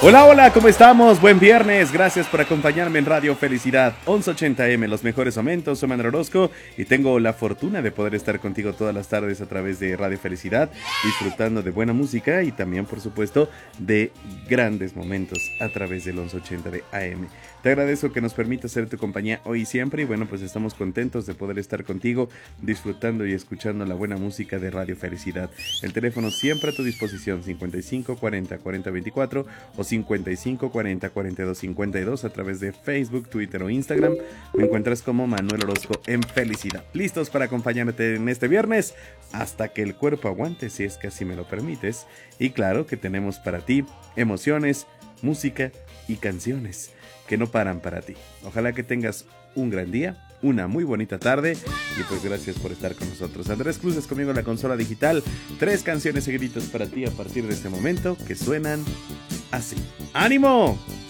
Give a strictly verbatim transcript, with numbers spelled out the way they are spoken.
Hola, hola, ¿cómo estamos? Buen viernes, gracias por acompañarme en Radio Felicidad once ochenta eme, los mejores momentos. Soy Manuel Orozco y tengo la fortuna de poder estar contigo todas las tardes a través de Radio Felicidad, disfrutando de buena música y también, por supuesto, de grandes momentos a través del once ochenta de A M. Te agradezco que nos permita ser tu compañía hoy y siempre y bueno, pues estamos contentos de poder estar contigo, disfrutando y escuchando la buena música de Radio Felicidad. El teléfono siempre a tu disposición, cincuenta y cinco cuarenta cuarenta veinticuatro o cincuenta y cinco cuarenta cuarenta y dos cincuenta y dos a través de Facebook, Twitter o Instagram. Me encuentras como Manuel Orozco en Felicidad. Listos para acompañarte en este viernes hasta que el cuerpo aguante, si es que así me lo permites. Y claro que tenemos para ti emociones, música y canciones que no paran para ti. Ojalá que tengas un gran día, una muy bonita tarde y pues gracias por estar con nosotros. Andrés Cruz es conmigo en la consola digital. Tres canciones seguiditas para ti a partir de este momento que suenan así. ¡Ánimo!